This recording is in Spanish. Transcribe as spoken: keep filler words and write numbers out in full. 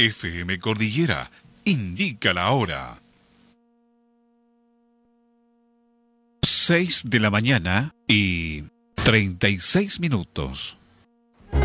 F M Cordillera indica la hora. Seis de la mañana y treinta y seis minutos.